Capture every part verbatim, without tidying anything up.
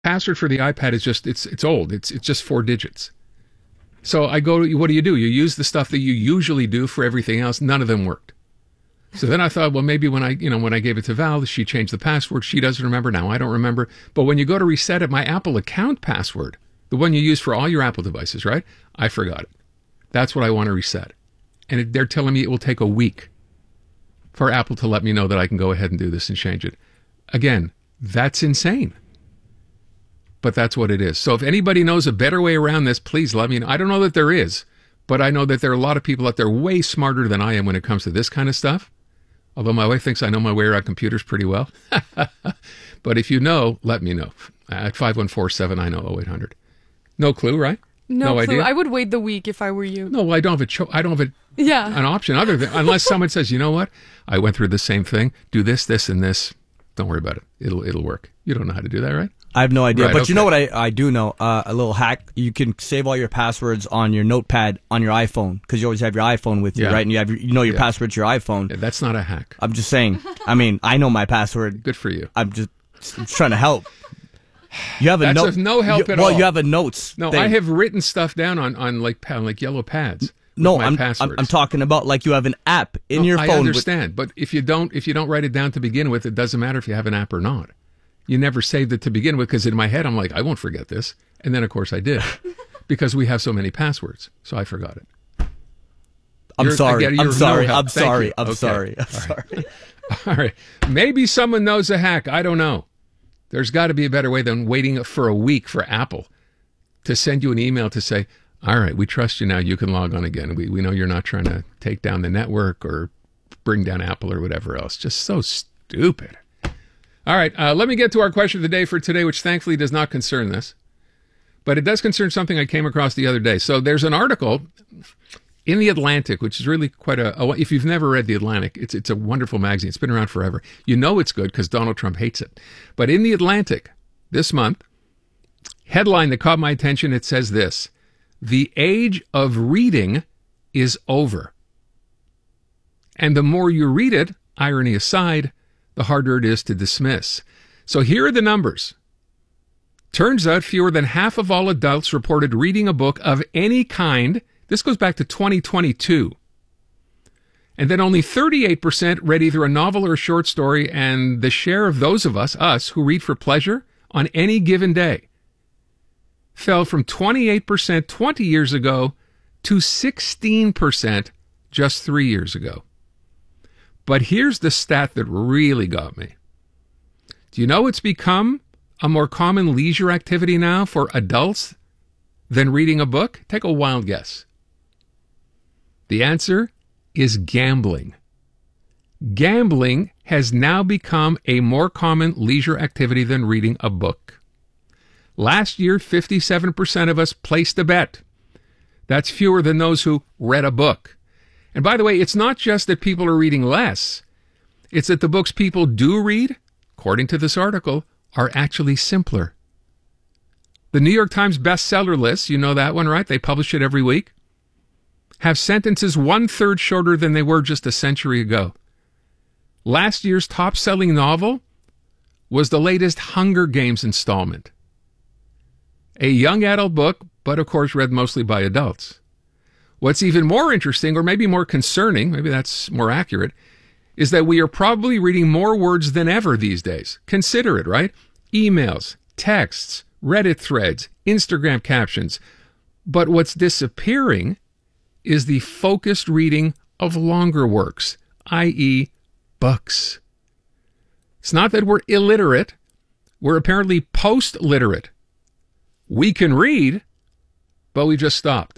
Password for the iPad is just, it's it's old. It's it's just four digits. So I go, what do you do? You use the stuff that you usually do for everything else. None of them worked. So then I thought, well, maybe when I, you know, when I gave it to Val, she changed the password. She doesn't remember now. I don't remember. But when you go to reset it, my Apple account password, the one you use for all your Apple devices, right? I forgot it. That's what I want to reset. And it, they're telling me it will take a week for Apple to let me know that I can go ahead and do this and change it. Again, that's insane. But that's what it is. So if anybody knows a better way around this, please let me know. I don't know that there is, but I know that there are a lot of people out there way smarter than I am when it comes to this kind of stuff. Although my wife thinks I know my way around computers pretty well. But if you know, let me know. At five one four, seven nine zero, zero eight hundred. No clue, right? No, no clue. Idea? I would wait the week if I were you. No, I don't have a cho- I don't have a, yeah. an option other than, unless someone says, you know what? I went through the same thing. Do this, this, and this. Don't worry about it. It'll it'll work. You don't know how to do that, right? I have no idea. Right, but okay. You know what I, I do know? Uh, a little hack. You can save all your passwords on your notepad on your iPhone because you always have your iPhone with you, yeah. right? And you have your, you know your yeah. password to your iPhone. Yeah, that's not a hack. I'm just saying. I mean, I know my password. Good for you. I'm just, just trying to help. You have a That's note. of no help you, at well, all. Well, you have a notes. No, thing. I have written stuff down on, on like on like yellow pads. No, my I'm, passwords. I'm I'm talking about like you have an app in no, your I phone. I understand, with, but if you don't if you don't write it down to begin with, it doesn't matter if you have an app or not. You never saved it to begin with because in my head I'm like, I won't forget this, and then of course I did because we have so many passwords, so I forgot it. I'm You're, sorry. Again, I'm sorry. no I'm Thank sorry. you. I'm okay. sorry. I'm All sorry. Right. All right. Maybe someone knows a hack. I don't know. There's got to be a better way than waiting for a week for Apple to send you an email to say, all right, we trust you now. You can log on again. We we know you're not trying to take down the network or bring down Apple or whatever else. Just so stupid. All right, uh, let me get to our question of the day for today, which thankfully does not concern this. But it does concern something I came across the other day. So there's an article in The Atlantic, which is really quite a, a if you've never read The Atlantic, it's it's a wonderful magazine. It's been around forever. You know it's good because Donald Trump hates it. But in The Atlantic this month, headline that caught my attention, it says this: the age of reading is over. And the more you read it, irony aside, the harder it is to dismiss. So here are the numbers. Turns out fewer than half of all adults reported reading a book of any kind. This goes back to twenty twenty-two. And then only thirty-eight percent read either a novel or a short story, and the share of those of us, us, who read for pleasure on any given day fell from twenty-eight percent twenty years ago to sixteen percent just three years ago. But here's the stat that really got me. Do you know it's become a more common leisure activity now for adults than reading a book? Take a wild guess. The answer is gambling. Gambling has now become a more common leisure activity than reading a book. Last year, fifty-seven percent of us placed a bet. That's fewer than those who read a book. And by the way, it's not just that people are reading less. It's that the books people do read, according to this article, are actually simpler. The New York Times bestseller list, you know that one, right? They publish it every week. Have sentences one-third shorter than they were just a century ago. Last year's top-selling novel was the latest Hunger Games installment. A young adult book, but of course read mostly by adults. What's even more interesting, or maybe more concerning, maybe that's more accurate, is that we are probably reading more words than ever these days. Consider it, right? Emails, texts, Reddit threads, Instagram captions. But what's disappearing is the focused reading of longer works, that is books. It's not that we're illiterate. We're apparently post-literate. We can read, but we just stopped.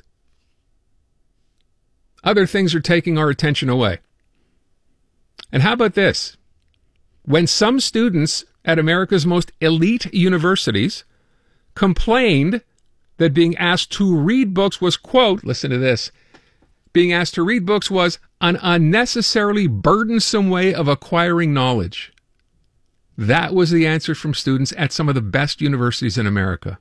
Other things are taking our attention away. And how about this? When some students at America's most elite universities complained that being asked to read books was, quote, listen to this, being asked to read books was an unnecessarily burdensome way of acquiring knowledge. That was the answer from students at some of the best universities in America.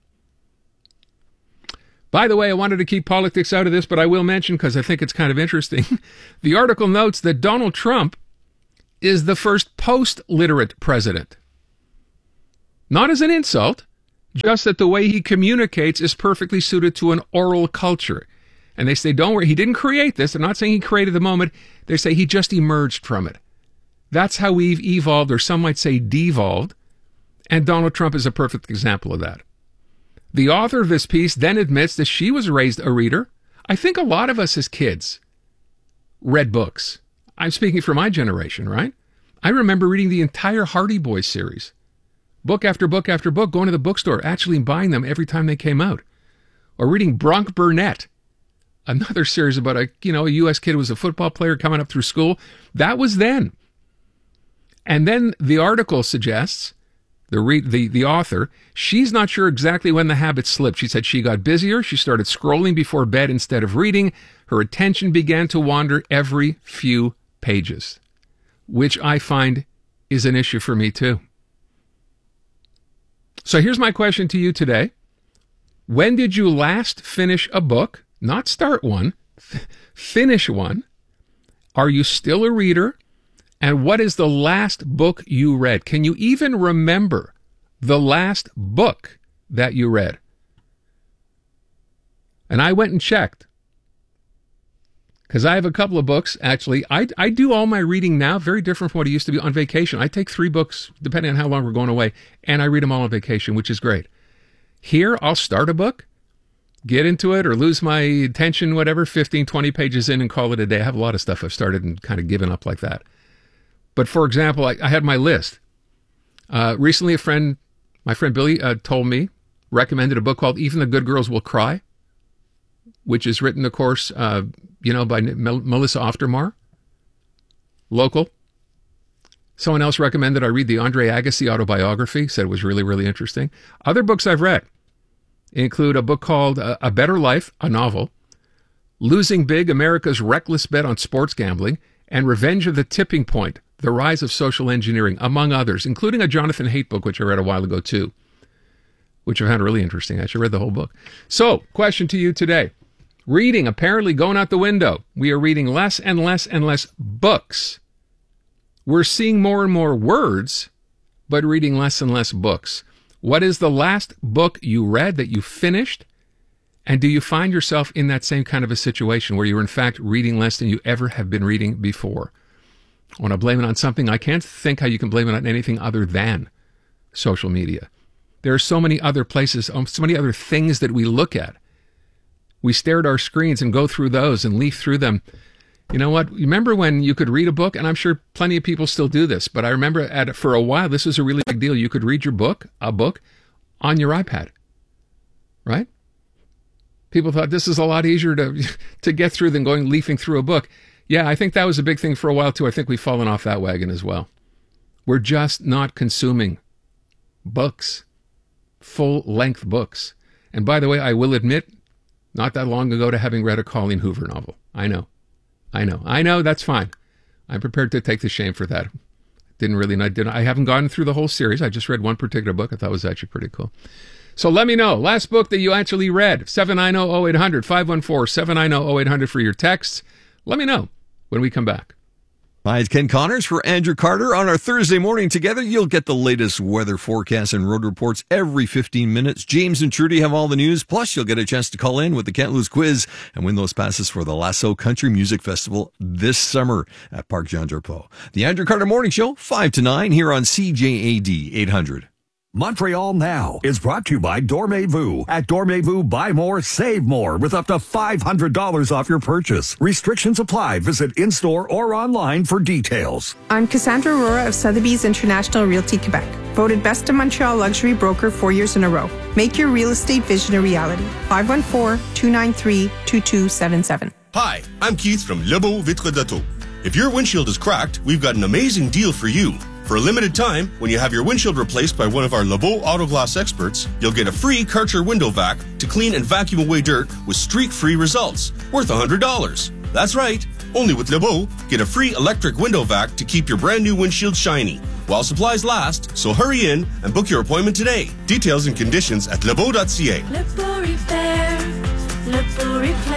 By the way, I wanted to keep politics out of this, but I will mention, because I think it's kind of interesting, the article notes that Donald Trump is the first post-literate president. Not as an insult, just that the way he communicates is perfectly suited to an oral culture. And they say, don't worry, he didn't create this. They're not saying he created the moment. They say he just emerged from it. That's how we've evolved, or some might say devolved. And Donald Trump is a perfect example of that. The author of this piece then admits that she was raised a reader. I think a lot of us as kids read books. I'm speaking for my generation, right? I remember reading the entire Hardy Boys series. Book after book after book, going to the bookstore, actually buying them every time they came out. Or reading Bronk Burnett, another series about a, you know, a U S kid who was a football player coming up through school. That was then. And then the article suggests, the, re- the, the author, she's not sure exactly when the habit slipped. She said she got busier. She started scrolling before bed instead of reading. Her attention began to wander every few pages, which I find is an issue for me too. So here's my question to you today. When did you last finish a book? Not start one, finish one. Are you still a reader? And what is the last book you read? Can you even remember the last book that you read? And I went and checked, because I have a couple of books, actually. I, I do all my reading now, very different from what it used to be on vacation. I take three books, depending on how long we're going away, and I read them all on vacation, which is great. Here, I'll start a book, get into it, or lose my attention, whatever, fifteen, twenty pages in and call it a day. I have a lot of stuff I've started and kind of given up like that. But for example, I, I had my list. Uh, recently, a friend, my friend Billy, uh, told me, recommended a book called Even the Good Girls Will Cry, which is written, of course, uh, you know, by Mel- Melissa Oftermar, local. Someone else recommended I read the Andre Agassi autobiography, said it was really, really interesting. Other books I've read include a book called uh, A Better Life, a novel, Losing Big, America's Reckless Bet on Sports Gambling, and Revenge of the Tipping Point, The Rise of Social Engineering, among others, including a Jonathan Haidt book, which I read a while ago too, which I found really interesting. I should read the whole book. So, question to you today. Reading apparently going out the window. We are reading less and less and less books. We're seeing more and more words, but reading less and less books. What is the last book you read that you finished? And do you find yourself in that same kind of a situation where you're in fact reading less than you ever have been reading before? I want to blame it on something. I can't think how you can blame it on anything other than social media. There are so many other places, so many other things that we look at. We stare at our screens and go through those and leaf through them. You know what? Remember when you could read a book? And I'm sure plenty of people still do this, but I remember at, for a while, this was a really big deal. You could read your book, a book, on your iPad, right? People thought this is a lot easier to, to get through than going leafing through a book. Yeah, I think that was a big thing for a while too. I think we've fallen off that wagon as well. We're just not consuming books, full-length books. And by the way, I will admit, not that long ago to having read a Colleen Hoover novel. I know. I know. I know. That's fine. I'm prepared to take the shame for that. Didn't really know. Didn't, I haven't gone through the whole series. I just read one particular book I thought was actually pretty cool. So let me know. Last book that you actually read. seven nine zero, zero eight hundred, five one four, seven nine zero, zero eight hundred for your texts. Let me know when we come back. Hi, it's Ken Connors for Andrew Carter. On our Thursday morning together, you'll get the latest weather forecasts and road reports every fifteen minutes. James and Trudy have all the news. Plus, you'll get a chance to call in with the Can't Lose quiz and win those passes for the Lasso Country Music Festival this summer at Parc Jean-Drapeau. The Andrew Carter Morning Show, five to nine, here on C J A D eight hundred. Montreal Now is brought to you by Dormez-vous. At Dormez-vous, buy more, save more with up to five hundred dollars off your purchase. Restrictions apply. Visit in-store or online for details. I'm Cassandra Aurora of Sotheby's International Realty Quebec. Voted Best of Montreal Luxury Broker four years in a row. Make your real estate vision a reality. five one four, two nine three, two two seven seven. Hi, I'm Keith from Lebeau Vitre d'Auto. If your windshield is cracked, we've got an amazing deal for you. For a limited time, when you have your windshield replaced by one of our Lebeau Auto Glass experts, you'll get a free Karcher window vac to clean and vacuum away dirt with streak-free results, worth one hundred dollars. That's right. Only with Lebeau, get a free electric window vac to keep your brand new windshield shiny while supplies last, so hurry in and book your appointment today. Details and conditions at lebeau dot c a. Lebeau Repair, Lebeau Replace.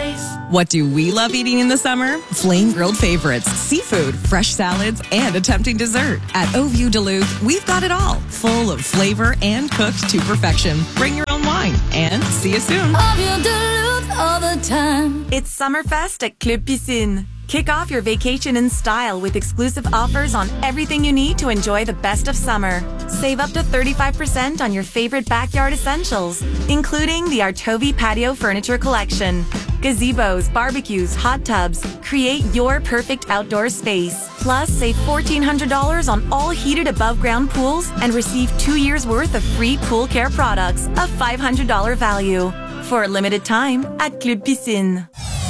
What do we love eating in the summer? Flame grilled favorites, seafood, fresh salads, and a tempting dessert. At Au View Duluth, we've got it all, full of flavor and cooked to perfection. Bring your own wine and see you soon. Au View Duluth all the time. It's Summerfest at Club Piscine. Kick off your vacation in style with exclusive offers on everything you need to enjoy the best of summer. Save up to thirty-five percent on your favorite backyard essentials, including the Artovi Patio Furniture Collection. Gazebos, barbecues, hot tubs. Create your perfect outdoor space. Plus, save fourteen hundred dollars on all heated above-ground pools and receive two years' worth of free pool care products, a five hundred dollars value. For a limited time at Club Piscine.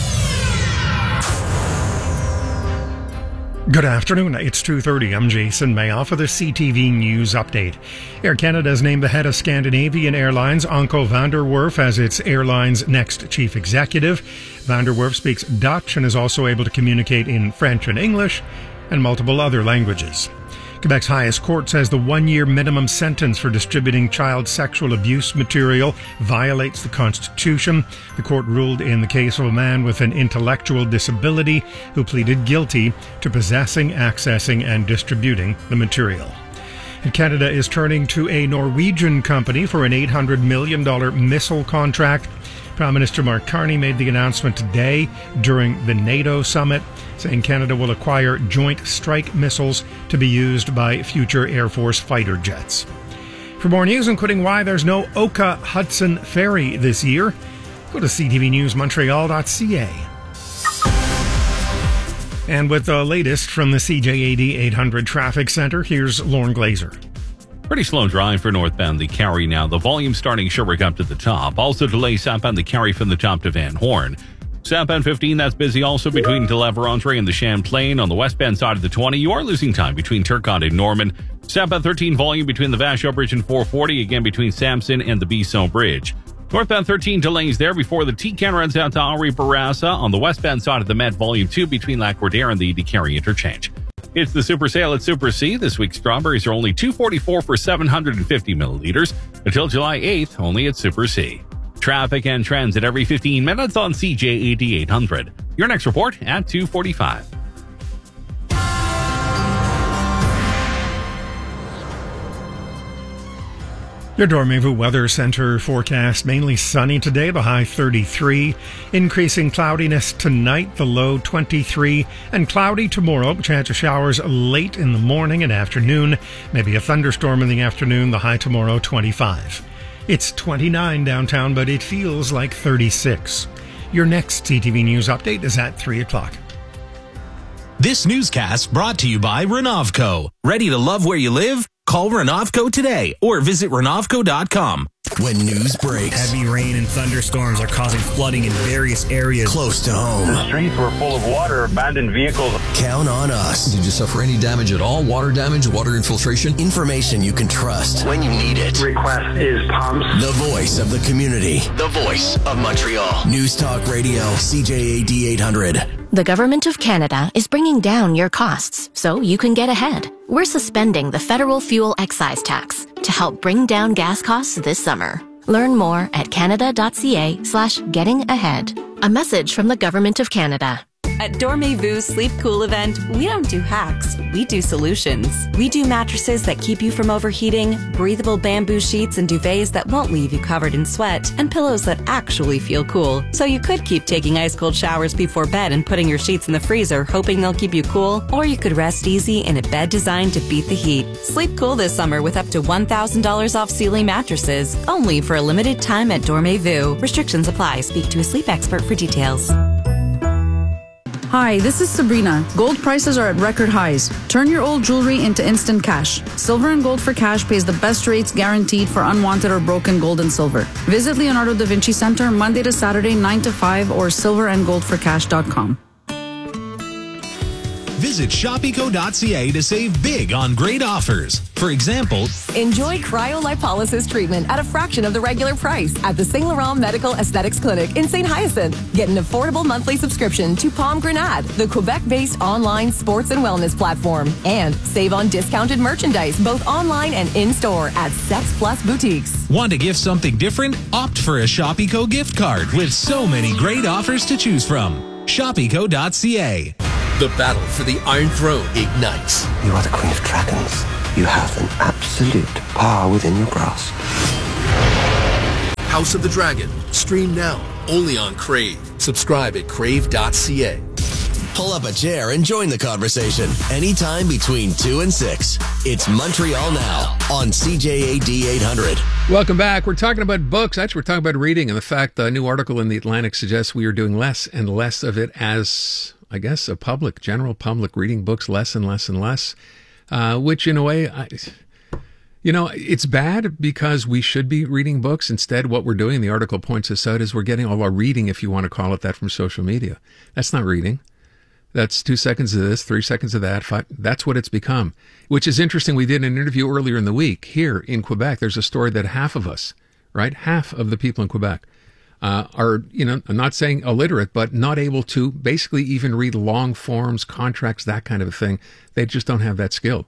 Good afternoon. It's two thirty. I'm Jason Mayoff for the C T V News Update. Air Canada has named the head of Scandinavian Airlines, Anko van der Werf, as its airline's next chief executive. Van der Werf speaks Dutch and is also able to communicate in French and English and multiple other languages. Quebec's highest court says the one-year minimum sentence for distributing child sexual abuse material violates the Constitution. The court ruled in the case of a man with an intellectual disability who pleaded guilty to possessing, accessing, and distributing the material. And Canada is turning to a Norwegian company for an eight hundred million dollars missile contract. Prime Minister Mark Carney made the announcement today during the NATO summit, saying Canada will acquire Joint Strike missiles to be used by future Air Force fighter jets. For more news, including why there's no Oka Hudson Ferry this year, go to c t v news montreal dot c a. And with the latest from the C J A D eight hundred Traffic Center, here's Lauren Glazer. Pretty slow drive for northbound the Carry now. The volume starting Sherbrooke up to the top. Also delay southbound the Carry from the top to Van Horn. Southbound fifteen, that's busy also between Delaverantre and the Champlain. On the westbound side of the twenty, you are losing time between Turcotte and Norman. Southbound thirteen, volume between the Vachon Bridge and four forty, again between Sampson and the Bisson Bridge. Northbound thirteen, delays there before the T-Can runs out to Henri Bourassa. On the westbound side of the Met, volume two between Lac-Cordaire and the DeCarry interchange. It's the Super Sale at Super C. This week's strawberries are only two forty-four for seven hundred fifty milliliters. Until July eighth, only at Super C. Traffic and transit every fifteen minutes on C J A D eight hundred. Your next report at two forty-five. Your Dormez-vous Weather Center forecast, mainly sunny today, the high thirty-three. Increasing cloudiness tonight, the low twenty-three. And cloudy tomorrow, chance of showers late in the morning and afternoon. Maybe a thunderstorm in the afternoon, the high tomorrow twenty-five. It's twenty-nine downtown, but it feels like thirty-six. Your next C T V News update is at three o'clock. This newscast brought to you by Renovco. Ready to love where you live? Call Renovco today or visit renovco dot com. When news breaks, heavy rain and thunderstorms are causing flooding in various areas close to home. The streets were full of water, abandoned vehicles. Count on us. Did you suffer any damage at all? Water damage, water infiltration? Information you can trust when you need it. Request is pumps. The voice of the community. The voice of Montreal. News Talk Radio, C J A D eight hundred. The Government of Canada is bringing down your costs so you can get ahead. We're suspending the federal fuel excise tax to help bring down gas costs this summer. Learn more at canada.ca slash getting ahead. A message from the Government of Canada. At Dormez-vous Sleep Cool event, we don't do hacks, we do solutions. We do mattresses that keep you from overheating, breathable bamboo sheets and duvets that won't leave you covered in sweat, and pillows that actually feel cool. So you could keep taking ice-cold showers before bed and putting your sheets in the freezer, hoping they'll keep you cool, or you could rest easy in a bed designed to beat the heat. Sleep cool this summer with up to one thousand dollars off Sealy mattresses, only for a limited time at Dormez-vous. Restrictions apply. Speak to a sleep expert for details. Hi, this is Sabrina. Gold prices are at record highs. Turn your old jewelry into instant cash. Silver and Gold for Cash pays the best rates guaranteed for unwanted or broken gold and silver. Visit Leonardo da Vinci Center Monday to Saturday, nine to five, or silver and gold for cash dot com. Visit shopico dot c a to save big on great offers. For example, enjoy cryolipolysis treatment at a fraction of the regular price at the Saint Laurent Medical Aesthetics Clinic in Saint Hyacinthe. Get an affordable monthly subscription to Palm Grenade, the Quebec-based online sports and wellness platform. And save on discounted merchandise both online and in-store at Sex Plus Boutiques. Want to gift something different? Opt for a Shopico gift card with so many great offers to choose from. shopico dot c a. The battle for the Iron Throne ignites. You are the Queen of Dragons. You have an absolute power within your grasp. House of the Dragon. Stream now. Only on Crave. Subscribe at crave dot c a. Pull up a chair and join the conversation anytime between two and six. It's Montreal Now on C J A D eight hundred. Welcome back. We're talking about books. Actually, we're talking about reading, and the fact a new article in The Atlantic suggests we are doing less and less of it as, I guess, a public, general public, reading books less and less and less, uh, which in a way, I, you know, it's bad because we should be reading books. Instead, what we're doing, the article points us out, is we're getting all our reading, if you want to call it that, from social media. That's not reading. That's two seconds of this, three seconds of that. Five, that's what it's become, which is interesting. We did an interview earlier in the week here in Quebec. There's a story that half of us, right, half of the people in Quebec uh, are, you know, I'm not saying illiterate, but not able to basically even read long forms, contracts, that kind of a thing. They just don't have that skill.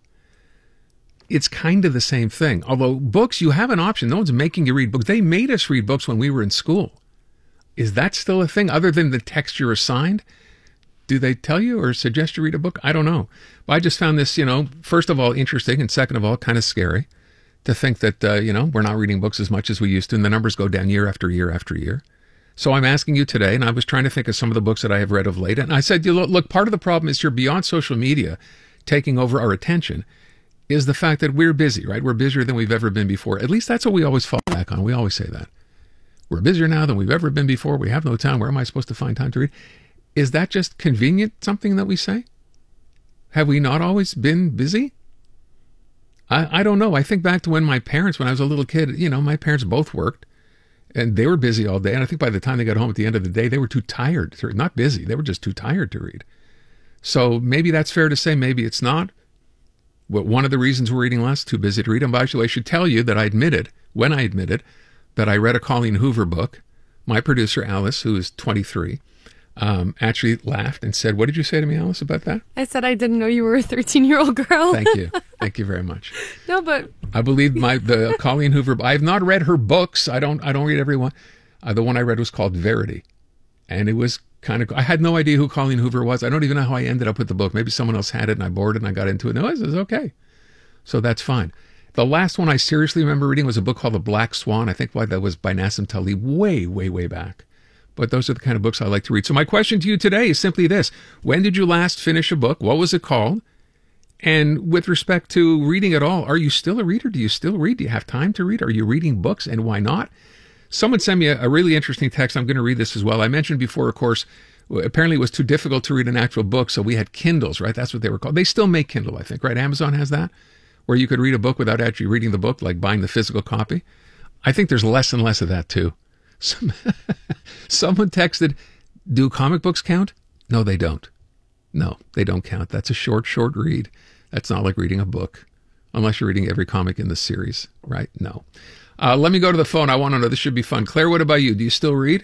It's kind of the same thing. Although books, you have an option. No one's making you read books. They made us read books when we were in school. Is that still a thing other than the text you're assigned? Do they tell you or suggest you read a book? I don't know. But I just found this, you know, first of all, interesting, and second of all, kind of scary to think that, uh, you know, we're not reading books as much as we used to, and the numbers go down year after year after year. So I'm asking you today, and I was trying to think of some of the books that I have read of late, and I said, you know, look, part of the problem is you're beyond social media taking over our attention, is the fact that we're busy, right? We're busier than we've ever been before. At least that's what we always fall back on. We always say that. We're busier now than we've ever been before. We have no time. Where am I supposed to find time to read? Is that just convenient, something that we say? Have we not always been busy? I, I don't know. I think back to when my parents, when I was a little kid, you know, my parents both worked and they were busy all day. And I think by the time they got home at the end of the day, they were too tired to read. Not busy. They were just too tired to read. So maybe that's fair to say. Maybe it's not. But one of the reasons we're reading less, too busy to read. And actually, I should tell you that I admitted, when I admitted, that I read a Colleen Hoover book. My producer, Alice, who is twenty-three, Um, actually laughed and said, what did you say to me, Alice, about that? I said I didn't know you were a thirteen-year-old girl. Thank you. Thank you very much. No, but... I believe my the Colleen Hoover... I have not read her books. I don't I don't read every one. Uh, the one I read was called Verity. And it was kind of... I had no idea who Colleen Hoover was. I don't even know how I ended up with the book. Maybe someone else had it and I borrowed it and I got into it. No, it was okay. So that's fine. The last one I seriously remember reading was a book called The Black Swan. I think why that was by Nassim Taleb way, way, way back. But those are the kind of books I like to read. So my question to you today is simply this. When did you last finish a book? What was it called? And with respect to reading at all, are you still a reader? Do you still read? Do you have time to read? Are you reading books, and why not? Someone sent me a, a really interesting text. I'm going to read this as well. I mentioned before, of course, apparently it was too difficult to read an actual book, so we had Kindles, right? That's what they were called. They still make Kindle, I think, right? Amazon has that, where you could read a book without actually reading the book, like buying the physical copy. I think there's less and less of that, too. Some, someone texted, do comic books count? No, they don't. No, they don't count. That's a short, short read. That's not like reading a book, unless you're reading every comic in the series, right? No. Uh, let me go to the phone. I want to know. This should be fun. Claire, what about you? Do you still read?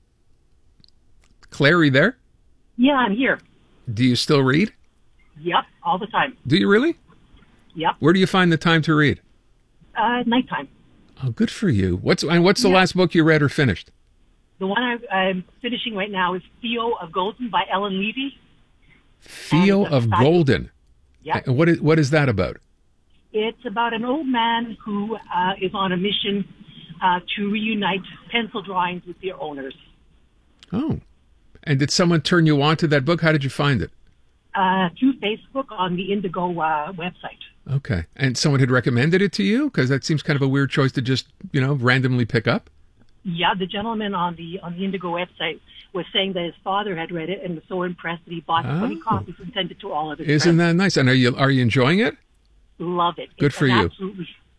Claire, are you there? Yeah, I'm here. Do you still read? Yep, all the time. Do you really? Yep. Where do you find the time to read? Uh, nighttime. Oh, good for you. What's and what's the Yeah. last book you read or finished? The one I, I'm finishing right now is Theo of Golden by Ellen Levy. Theo And of it's a- Golden. Yep. And what is what is that about? It's about an old man who uh, is on a mission uh, to reunite pencil drawings with their owners. Oh. And did someone turn you on to that book? How did you find it? Uh, through Facebook on the Indigo uh, website. Okay. And someone had recommended it to you? Because that seems kind of a weird choice to just, you know, randomly pick up. Yeah, the gentleman on the on the Indigo website was saying that his father had read it and was so impressed that he bought Oh. twenty copies and sent it to all of his Isn't friends. that nice? And are you are you enjoying it? Love it. Good It's for an you. Absolutely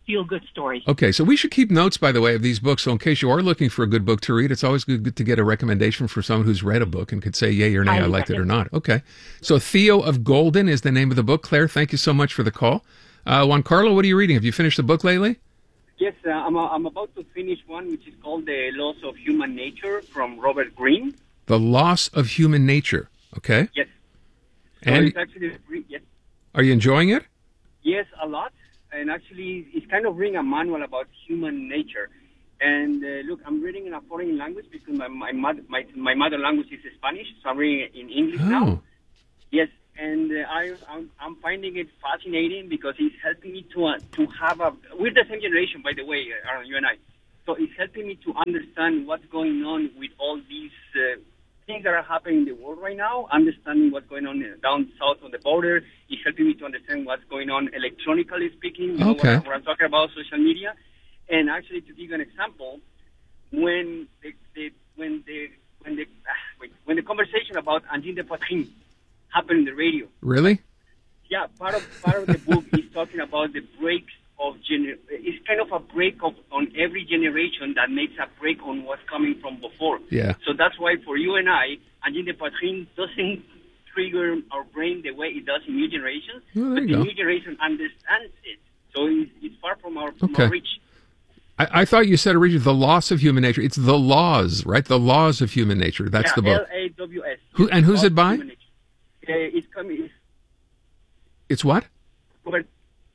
feel-good story. Okay, so we should keep notes, by the way, of these books. So in case you are looking for a good book to read, it's always good to get a recommendation from someone who's read a book and could say yay or nay, I, I liked it or not. Okay. So Theo of Golden is the name of the book. Claire, thank you so much for the call. Uh, Juan Carlo, what are you reading? Have you finished the book lately? Yes, uh, I'm, uh, I'm about to finish one which is called The Laws of Human Nature from Robert Greene. The Loss of Human Nature. Okay. Yes. So And it's actually, yes, are you enjoying it? yes, a lot. And actually, it's kind of reading a manual about human nature. And uh, look, I'm reading in a foreign language because my my, mother, my my mother language is Spanish, so I'm reading it in English Oh. now. Yes, and uh, I I'm, I'm finding it fascinating because it's helping me to uh, to have a. We're the same generation, by the way, uh, Aaron, you and I. So it's helping me to understand what's going on with all these uh, things that are happening in the world right now. Understanding what's going on down south on the border. It's helping me to understand what's going on electronically speaking. You know, Okay. what, what I'm talking about, social media. And actually, to give you an example, when the, the when the when the ah, wait, when the conversation about Angine de Poitrine happened in the radio, Really? yeah, part of part of the book is talking about the breaks of gener. It's kind of a break of on every generation that makes a break on what's coming from before. Yeah. So that's why for you and I, Angine de Poitrine doesn't trigger our brain the way it does in new generations, Oh, there but you the go. new generation understands it. So it's, it's far from our, from Okay. our reach. I, I thought you said originally the loss of human nature. It's the laws, right? The laws of human nature. That's yeah, the book. L A W S. Who and who's it by? Human nature. Uh, it's coming. It's It's what? Robert.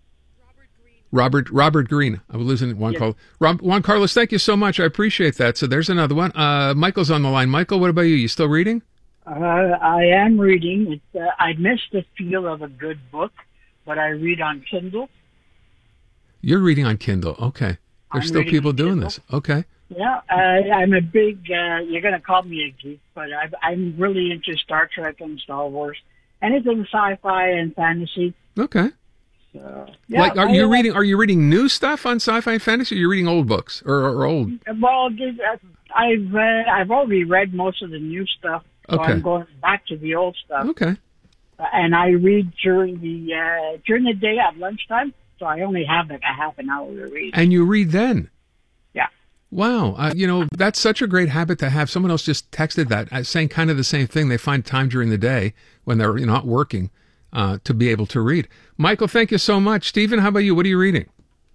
Robert Robert Greene. I was losing Juan Yes. Carlos. Rob, Juan Carlos, thank you so much. I appreciate that. So there's another one. Uh, Michael's on the line. Michael, what about you? You still reading? Uh, I am reading. It's, uh, I miss the feel of a good book, but I read on Kindle. You're reading on Kindle. Okay. There's I'm still reading people on doing Kindle. this. Okay. Yeah, uh, I'm a big, uh, you're going to call me a geek, but I, I'm really into Star Trek and Star Wars. Anything sci-fi and fantasy. Okay. So, yeah, like, are I, you uh, reading? Are you reading new stuff on sci-fi and fantasy? Or are you reading old books or, or old? Well, this- uh, I've read, I've already read most of the new stuff, so Okay. I'm going back to the old stuff. Okay. Uh, and I read during the uh, during the day at lunchtime, so I only have like a half an hour to read. And you read then? Yeah. Wow. Uh, you know, that's such a great habit to have. Someone else just texted that, uh, saying kind of the same thing. They find time during the day when they're you know, not working uh, to be able to read. Michael, thank you so much. Stephen, how about you? What are you reading?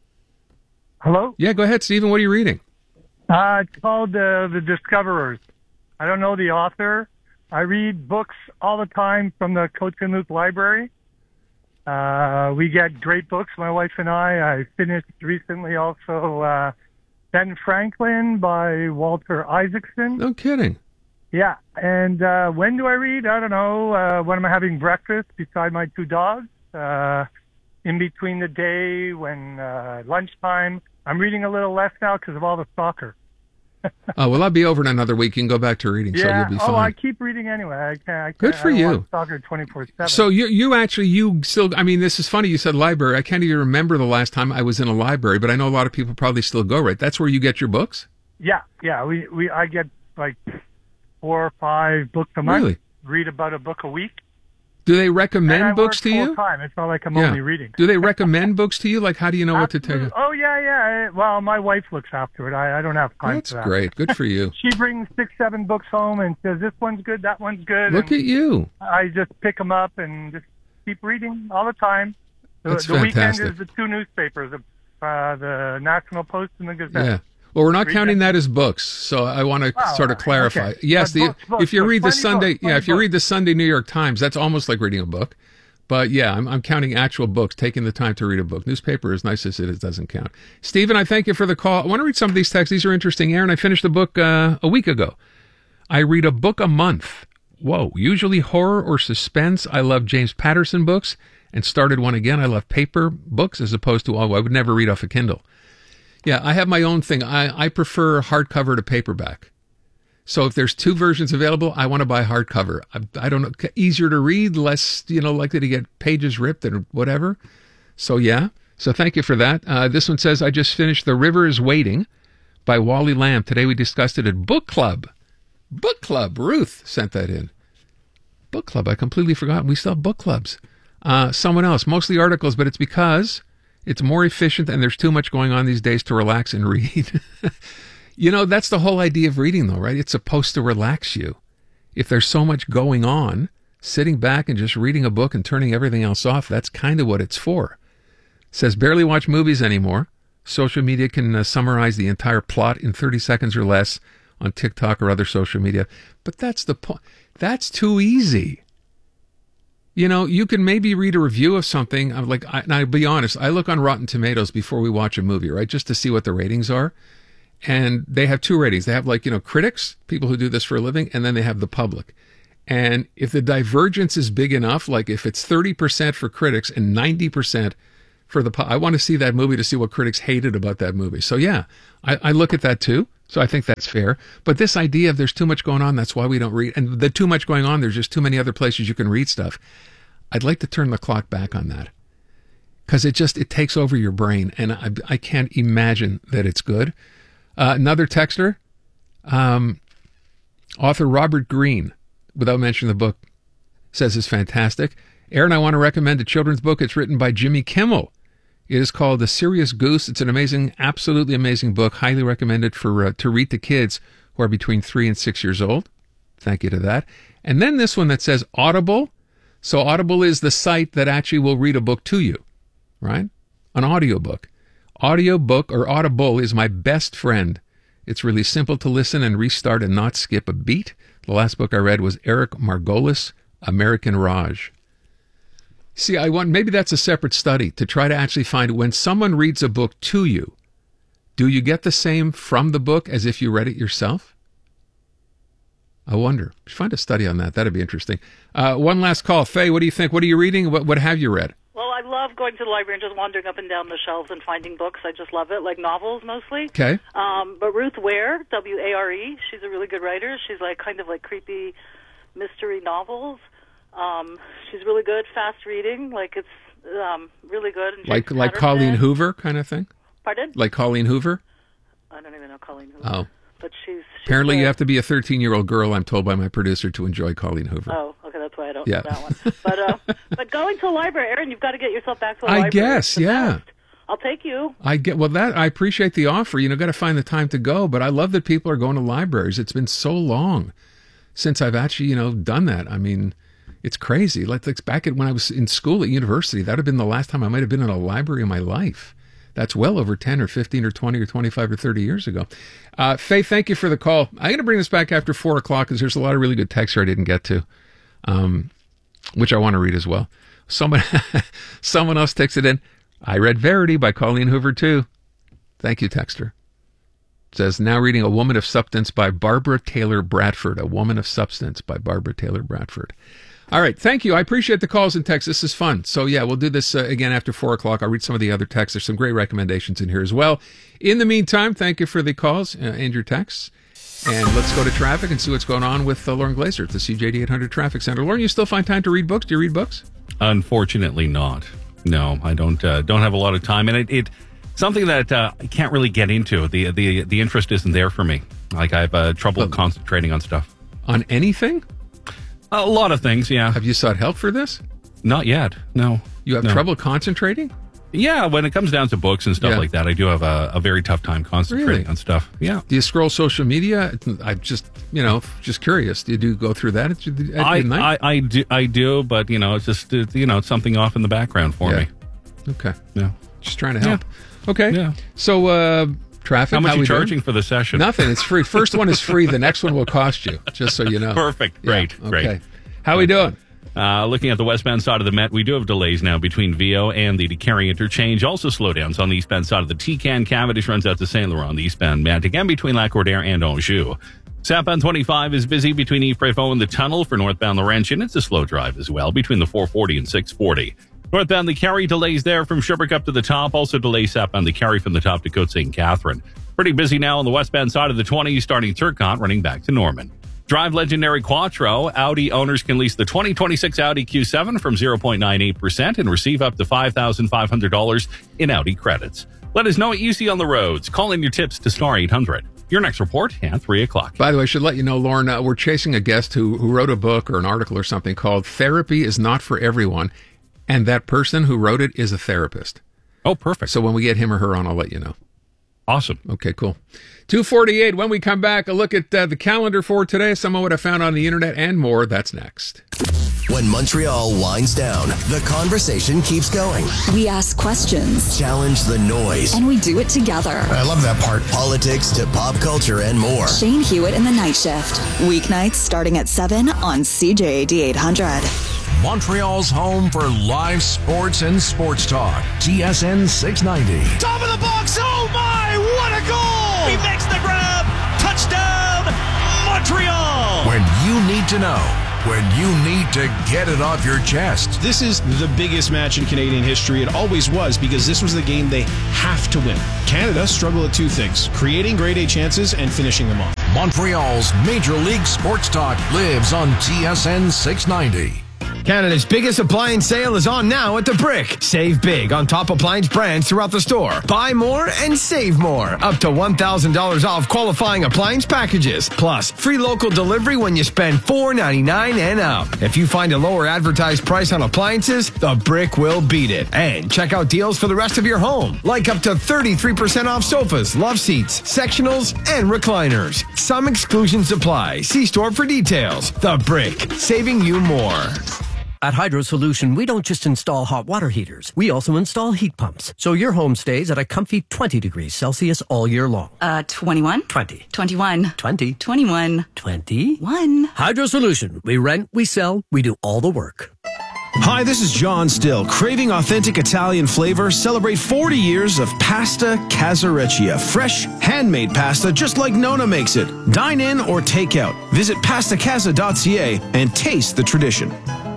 Hello? Yeah, go ahead, Stephen. What are you reading? Uh, it's called uh, The Discoverers. I don't know the author. I read books all the time from the Coach and Luke Library. Uh, we get great books, my wife and I. I finished recently also uh, Ben Franklin by Walter Isaacson. No kidding. Yeah, and uh, when do I read? I don't know. Uh, when am I having breakfast beside my two dogs? Uh, in between the day, when uh, lunchtime. I'm reading a little less now because of all the soccer. Oh, well, I'll be over in another week. You can go back to reading, so Yeah. you'll be oh, I fine. keep reading anyway. I can't. I can't Good for I don't you. watch soccer twenty-four seven. So you you actually you still I mean this is funny you said library. I can't even remember the last time I was in a library, but I know a lot of people probably still go, right? That's where you get your books? Yeah, yeah. We we I get like four or five books a month. Really? Read about a book a week. Do they And I recommend books work to you? full time. It's not like I'm Yeah. only reading. Do they recommend books to you? Like how do you know what to take? Oh yeah, yeah. Well, my wife looks after it. I, I don't have time That's for that. great. Good for you. She brings six, seven books home and says, "This one's good, that one's good." Look and at you. I just pick them up and just keep reading all the time. The, That's the weekend fantastic. is the two newspapers, the, uh, the National Post and the Gazette. Yeah. Well, we're not Read counting them. that as books, so I want to Oh, sort of clarify. okay. Yes, But the, books, books, if you books, read the plenty Sunday, books, yeah, plenty if you books. read the Sunday New York Times, that's almost like reading a book. But yeah, I'm, I'm counting actual books, taking the time to read a book. Newspaper, as nice as it is, doesn't count. Stephen, I thank you for the call. I want to read some of these texts. These are interesting. Aaron, I finished a book uh, a week ago. I read a book a month. Whoa, usually horror or suspense. I love James Patterson books and started one again. I love paper books as opposed to, oh, I would never read off a Kindle. Yeah, I have my own thing. I, I prefer hardcover to paperback. So if there's two versions available, I want to buy hardcover. I, I don't know, easier to read, less, you know, likely to get pages ripped and whatever. So yeah, so thank you for that. Uh, this one says, I just finished The River is Waiting by Wally Lamb. Today we discussed it at Book Club. Book Club. Ruth sent that in. Book Club. I completely forgot. We still have book clubs. Uh, someone else. Mostly articles, but it's because It's more efficient, and there's too much going on these days to relax and read. You know, that's the whole idea of reading, though, right? It's supposed to relax you. If there's so much going on, sitting back and just reading a book and turning everything else off, that's kind of what it's for. It says barely watch movies anymore. Social media can uh, summarize the entire plot in thirty seconds or less on TikTok or other social media. But that's the point. That's too easy. You know, you can maybe read a review of something. I'm like, I, and I'll be honest, I look on Rotten Tomatoes before we watch a movie, right? Just to see what the ratings are. And they have two ratings. They have, like, you know, critics, people who do this for a living, and then they have the public. And if the divergence is big enough, like if it's thirty percent for critics and ninety percent for the pu- I want to see that movie to see what critics hated about that movie. So, yeah, I, I look at that too. So I think that's fair. But this idea of there's too much going on, that's why we don't read. And the too much going on, there's just too many other places you can read stuff. I'd like to turn the clock back on that. Because it just, it takes over your brain. And I, I can't imagine that it's good. Uh, another texter, um, author Robert Greene, without mentioning the book, says it's fantastic. Aaron, I want to recommend a children's book. It's written by Jimmy Kimmel. It is called The Serious Goose. It's an amazing, absolutely amazing book. Highly recommended for uh, to read to kids who are between three and six years old. Thank you to that. And then this one that says Audible. So Audible is the site that actually will read a book to you, right? An audiobook. Audiobook or Audible is my best friend. It's really simple to listen and restart and not skip a beat. The last book I read was Eric Margolis, American Raj. See, I want, maybe that's a separate study to try to actually find when someone reads a book to you, do you get the same from the book as if you read it yourself? I wonder. Find a study on that. That'd be interesting. Uh, one last call. Faye, what do you think? What are you reading? What, what have you read? Well, I love going to the library and just wandering up and down the shelves and finding books. I just love it, like novels mostly. Okay. Um, but Ruth Ware, W A R E, she's a really good writer. She's like kind of like creepy mystery novels. Um, she's really good, fast reading. Like it's um, really good. And Like James like Patterson. Colleen Hoover kind of thing? Pardon? Like Colleen Hoover? I don't even know Colleen Hoover. Oh. But she's, she's Apparently good. you have to be a thirteen-year-old girl, I'm told by my producer, to enjoy Colleen Hoover. Oh, okay, that's why I don't Yeah. know that one. But uh, but going to a library, Aaron, you've got to get yourself back to a I library. guess, It's the yeah. best. I'll take you. I get well that I appreciate the offer. You know, got to find the time to go, but I love that people are going to libraries. It's been so long since I've actually, you know, done that. I mean, it's crazy. Like, like back at when I was in school at university, that would have been the last time I might have been in a library in my life. That's well over ten or fifteen or twenty or twenty-five or thirty years ago. Uh, Faye, thank you for the call. I'm going to bring this back after four o'clock because there's a lot of really good texts here I didn't get to, um, which I want to read as well. Someone, someone else texted in, I read Verity by Colleen Hoover too. Thank you, texter. It says, now reading A Woman of Substance by Barbara Taylor Bradford. A Woman of Substance by Barbara Taylor Bradford. All right, thank you. I appreciate the calls and texts. This is fun. So, yeah, we'll do this uh, again after four o'clock. I'll read some of the other texts. There's some great recommendations in here as well. In the meantime, thank you for the calls uh, and your texts. And let's go to traffic and see what's going on with uh, Lauren Glazer at the C J D eight hundred Traffic Center. Lauren, you still find time to read books? Do you read books? Unfortunately not. No, I don't uh, don't have a lot of time. And it, it something that uh, I can't really get into. The, the, the interest isn't there for me. Like, I have uh, trouble oh. concentrating on stuff. On anything? A lot of things, yeah. Have you sought help for this? Not yet, no. You have no. trouble concentrating? Yeah, when it comes down to books and stuff Yeah. like that, I do have a, a very tough time concentrating Really? on stuff. Yeah. Do you scroll social media? I'm just, you know, just curious. Do you do go through that at, at I, night? I, I, do, I do, but, you know, it's just, it, you know, it's something off in the background for Yeah. me. Okay. Yeah. Just trying to help. Yeah. Okay. Yeah. So, uh, traffic. How much how are you we doing? charging for the session? Nothing. It's free. First one is free. The next one will cost you, just so you know. Perfect. Yeah, Great. okay. Great. How we doing? Uh, looking at the westbound side of the Met, we do have delays now between Vio and the DeCarry interchange. Also slowdowns on the eastbound side of the T-Can. Cavendish runs out to Saint Laurent on the eastbound Met. Again, between Lacordaire and Anjou. Southbound twenty-five is busy between Yves Prévost and the tunnel for northbound Laurentian. It's a slow drive as well between the four forty and six forty. Northbound the Carry delays there from Sherbrooke up to the top. Also delays southbound the Carry from the top to Côte Saint Catherine. Pretty busy now on the westbound side of the twenty, starting Turcotte, running back to Norman. Drive legendary Quattro. Audi owners can lease the twenty twenty-six Audi Q seven from zero point nine eight percent and receive up to five thousand five hundred dollars in Audi credits. Let us know what you see on the roads. Call in your tips to Star eight hundred. Your next report at three o'clock. By the way, I should let you know, Lauren, uh, we're chasing a guest who, who wrote a book or an article or something called Therapy is Not for Everyone. And that person who wrote it is a therapist. Oh, perfect. So when we get him or her on, I'll let you know. Awesome. Okay, cool. two forty-eight. When we come back, a look at uh, the calendar for today, some of what I found on the internet, and more. That's next. When Montreal winds down, the conversation keeps going. We ask questions. Challenge the noise. And we do it together. I love that part. Politics to pop culture and more. Shane Hewitt in the Night Shift. Weeknights starting at seven on C J A D eight hundred. Montreal's home for live sports and sports talk. T S N six ninety. Top of the box. Oh, my. What a goal. He makes the grab. Touchdown, Montreal. When you need to know. When you need to get it off your chest. This is the biggest match in Canadian history. It always was, because this was the game they have to win. Canada struggle at two things: creating grade A chances and finishing them off. Montreal's Major League Sports Talk lives on T S N six ninety. Canada's biggest appliance sale is on now at The Brick. Save big on top appliance brands throughout the store. Buy more and save more. Up to one thousand dollars off qualifying appliance packages. Plus, free local delivery when you spend four ninety-nine and up. If you find a lower advertised price on appliances, The Brick will beat it. And check out deals for the rest of your home. Like up to thirty-three percent off sofas, love seats, sectionals, and recliners. Some exclusions apply. See store for details. The Brick, saving you more. At Hydro Solution, we don't just install hot water heaters. We also install heat pumps, so your home stays at a comfy twenty degrees Celsius all year long. Uh, twenty-one? twenty. twenty-one. twenty. twenty-one. twenty. One. Hydro Solution. We rent, we sell, we do all the work. Hi, this is John Still. Craving authentic Italian flavor? Celebrate forty years of Pasta Casareccia. Fresh, handmade pasta just like Nona makes it. Dine in or take out. Visit pasta casa dot c a and taste the tradition.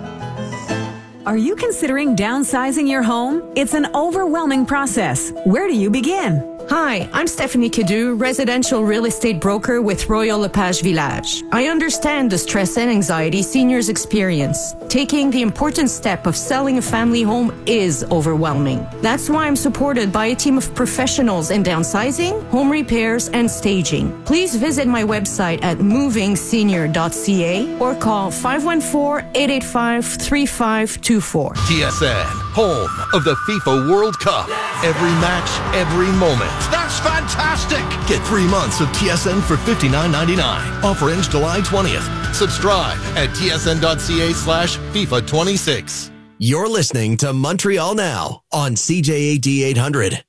Are you considering downsizing your home? It's an overwhelming process. Where do you begin? Hi, I'm Stephanie Kidu, residential real estate broker with Royal Lepage Village. I understand the stress and anxiety seniors experience. Taking the important step of selling a family home is overwhelming. That's why I'm supported by a team of professionals in downsizing, home repairs, and staging. Please visit my website at moving senior dot c a or call five one four, eight eight five, three five two four. T S N, home of the FIFA World Cup. Every match, every moment. That's fantastic! Get three months of T S N for fifty-nine ninety-nine. Offer ends July twentieth. Subscribe at t s n dot c a slash FIFA twenty-six. You're listening to Montreal Now on C J A D eight hundred.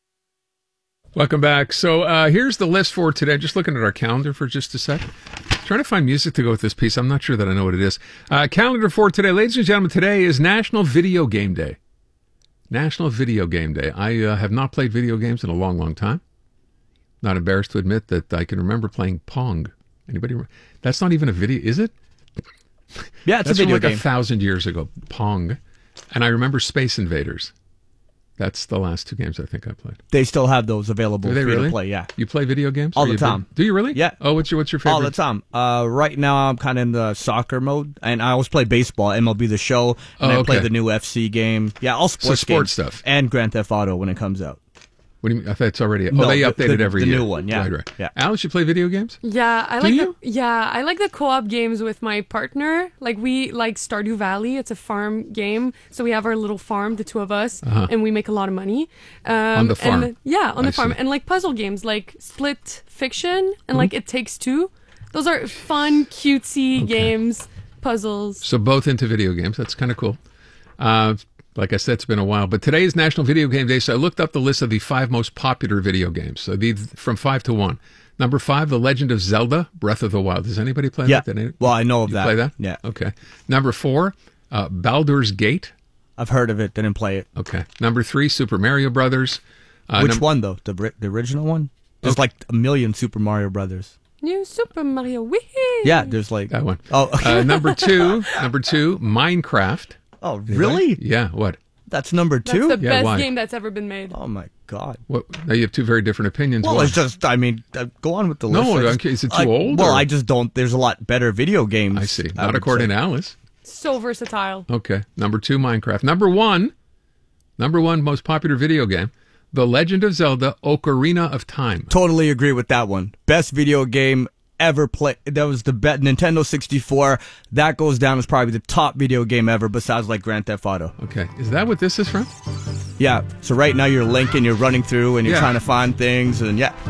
Welcome back. So uh, here's the list for today. Just looking at our calendar for just a sec. Trying to find music to go with this piece. I'm not sure that I know what it is. Uh, calendar for today. Ladies and gentlemen, today is National Video Game Day. National Video Game Day. I uh, have not played video games in a long, long time. Not embarrassed to admit that I can remember playing Pong. Anybody? Remember? That's not even a video, is it? Yeah, it's That's a video from like game. a thousand years ago. Pong. And I remember Space Invaders. That's the last two games I think I played. They still have those available Do they for you really? to play, yeah. You play video games? All Are the you a time. big- Do you really? Yeah. Oh, what's your what's your favorite? All the time. Uh, right now, I'm kind of in the soccer mode, and I always play baseball, M L B The Show, and Oh, I play okay. the new F C game. Yeah, all sports sports games. stuff. And Grand Theft Auto when it comes out. What do you mean? I thought it's already. Oh, No, they the- update it the- every the year. new one, yeah. Right, right. Yeah. Alice, you play video games? Yeah, I Do like you? the yeah, I like the co-op games with my partner. Like we like Stardew Valley. It's a farm game, so we have our little farm, the two of us, Uh-huh. and we make a lot of money. Um, On the farm. And, yeah, on the I farm, see. and like puzzle games, like Split Fiction and Mhm. like It Takes Two. Those are fun, cutesy games, puzzles. So both into video games. That's kind of cool. Uh, like I said, it's been a while. But today is National Video Game Day, so I looked up the list of the five most popular video games. So these from five to one. Number five, The Legend of Zelda: Breath of the Wild. Does anybody play Yeah. that? Did any- Well, I know of you that. Play that? Yeah. Okay. Number four, uh, Baldur's Gate. I've heard of it, didn't play it. Okay. Number three, Super Mario Brothers. Uh, Which num- one, though? The, bri- the original one? There's Okay. like a million Super Mario Brothers. New Super Mario Wii. Yeah, there's like... That one. Oh, uh, number two, number two, Minecraft. Oh, Anybody? really? Yeah. What? That's number That's two? the Yeah, best why? game that's ever been made. Oh, my God. What? Now you have two very different opinions. Well, Why? it's just, I mean, uh, go on with the No, list. I I'm just- ki- is it too I- old, Well, or- I just don't. There's a lot better video games. I see. I Not would according say. to Alice. So versatile. Okay. Number two, Minecraft. Number one, number one most popular video game, The Legend of Zelda: Ocarina of Time. Totally agree with that one. Best video game ever played. That was the bet Nintendo sixty-four. That goes down as probably the top video game ever, besides like Grand Theft Auto. Okay. Is that what this is from? Yeah, so right now you're linking, you're running through, and you're Yeah. trying to find things, and yeah.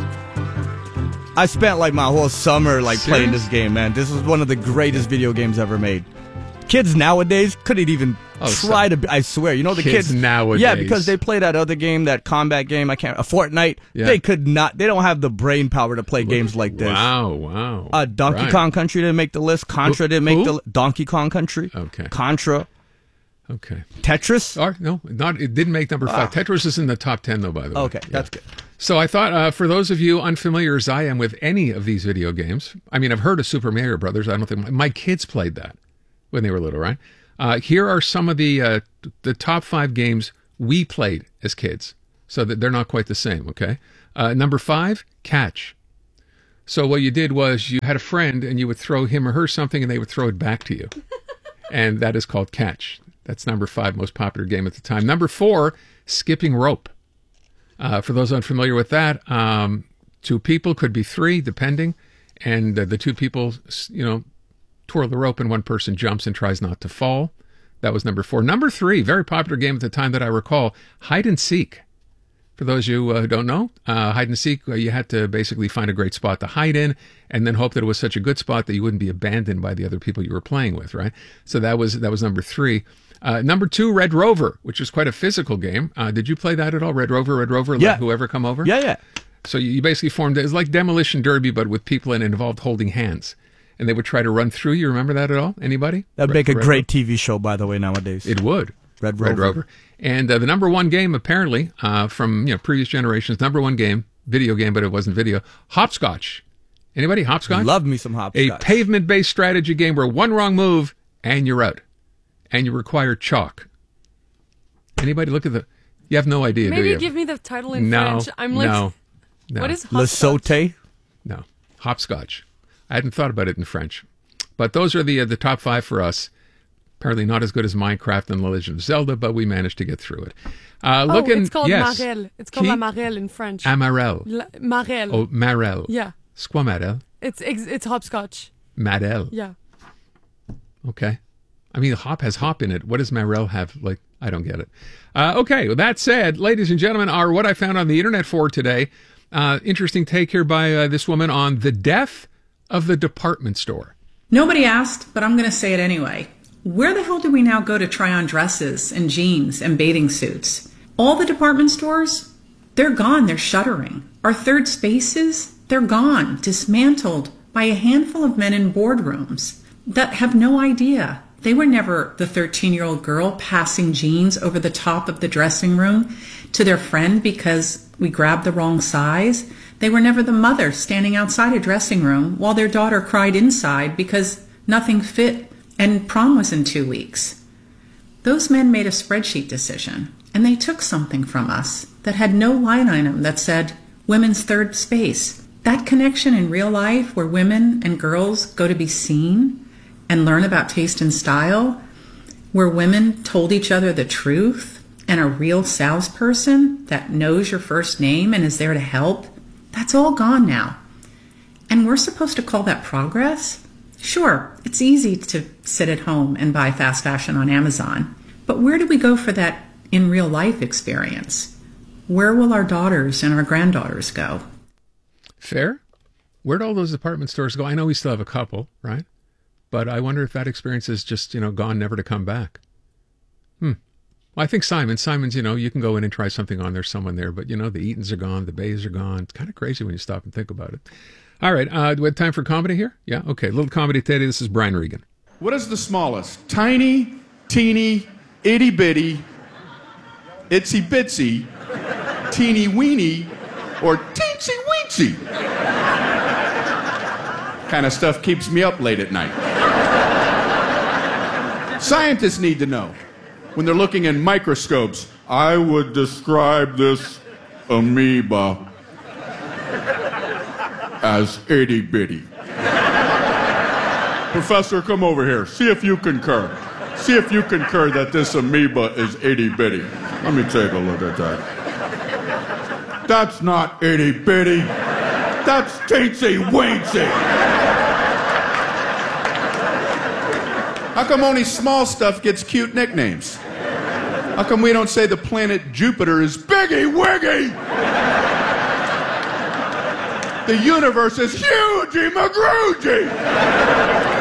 I spent like my whole summer like playing Serious? this game, man. This is one of the greatest video games ever made. Kids nowadays couldn't even Oh, try so- to. Be, I swear, you know the Kids kids, nowadays. Yeah, because they play that other game, that combat game. I can't. A Fortnite. Yeah. They could not. They don't have the brain power to play games like this. Wow, wow. Uh, Donkey Right. Kong Country didn't make the list. Contra Who- didn't make who? the li- Donkey Kong Country. Okay. Contra. Okay. Tetris. Or, no, not it didn't make number five. Tetris is in the top ten, though, by the way. Okay, that's good. So I thought, uh, for those of you unfamiliar as I am with any of these video games, I mean, I've heard of Super Mario Brothers. I don't think my, my kids played that when they were little, right? Uh, here are some of the uh, the top five games we played as kids, so that they're not quite the same. Okay, uh, number five, Catch. So what you did was you had a friend, and you would throw him or her something, and they would throw it back to you, and that is called Catch. That's number five, most popular game at the time. Number four, Skipping Rope. Uh, for those unfamiliar with that, um, two people, could be three, depending, and uh, the two people, you know, twirl the rope and one person jumps and tries not to fall. That was number four. Number three, very popular game at the time that I recall, Hide and Seek. For those of you uh, who don't know, uh, Hide and Seek, uh, you had to basically find a great spot to hide in and then hope that it was such a good spot that you wouldn't be abandoned by the other people you were playing with, right? So that was that was number three. Uh, number two, Red Rover, which was quite a physical game. Uh, did you play that at all? Red Rover, Red Rover, Yeah. Let Whoever Come Over? Yeah, yeah. So you you basically formed, it was like Demolition Derby, but with people, and it involved holding hands. And they would try to run through. You remember that at all? Anybody? That'd Red- make a Red great T V show, by the way, nowadays. It would. Red Rover. Red Rover. And uh, the number one game, apparently, uh, from you know previous generations, number one game, video game, but it wasn't video, Hopscotch. Anybody? Hopscotch? Love me some hopscotch. A pavement-based strategy game where one wrong move and you're out. And you require chalk. Anybody look at the... You have no idea, do Maybe you? give me the title in no, French. I'm like, no, no. what is Le hopscotch? Sauté? No, hopscotch. I hadn't thought about it in French, but those are the uh, the top five for us. Apparently, not as good as Minecraft and The Legend of Zelda, but we managed to get through it. Uh, Oh, looking, it's called yes, Marelle. It's called Qui? La Marelle in French. Amarelle. La, Marelle. Oh, Marelle. Yeah. C'est quoi Marelle? It's it's, it's hopscotch. Marelle. Yeah. Okay. I mean, hop has hop in it. What does Marelle have? Like, I don't get it. Uh, okay, with that said, ladies and gentlemen, are what I found on the internet for today. Uh, interesting take here by uh, this woman on the death of the department store. Nobody asked, but I'm going to say it anyway. Where the hell do we now go to try on dresses and jeans and bathing suits? All the department stores, they're gone. They're shuttering. Our third spaces, they're gone, dismantled by a handful of men in boardrooms that have no idea. They were never the thirteen-year-old girl passing jeans over the top of the dressing room to their friend because we grabbed the wrong size. They were never the mother standing outside a dressing room while their daughter cried inside because nothing fit and prom was in two weeks. Those men made a spreadsheet decision, and they took something from us that had no line item that said women's third space. That connection in real life where women and girls go to be seen and learn about taste and style, where women told each other the truth, and a real salesperson that knows your first name and is there to help, that's all gone now. And we're supposed to call that progress? Sure, it's easy to sit at home and buy fast fashion on Amazon, but where do we go for that in real life experience? Where will our daughters and our granddaughters go? Fair? Where'd all those department stores go? I know we still have a couple, right? But I wonder if that experience is just, you know, gone, never to come back. Hmm. Well, I think Simon, Simon's, you know, you can go in and try something on. There's someone there. But, you know, the Eatons are gone. The Bays are gone. It's kind of crazy when you stop and think about it. All right. Uh, do we have time for comedy here? Yeah. Okay. A little comedy today. This is Brian Regan. What is the smallest? Tiny, teeny, itty bitty, itsy bitsy, teeny weeny, or teensy weensy? Kind of stuff keeps me up late at night. Scientists need to know when they're looking in microscopes. I would describe this amoeba as itty bitty. Professor, come over here. See if you concur. See if you concur that this amoeba is itty bitty. Let me take a look at that. That's not itty bitty. That's teensy weensy. How come only small stuff gets cute nicknames? How come we don't say the planet Jupiter is Biggie Wiggy? The universe is Hughie McGroogey.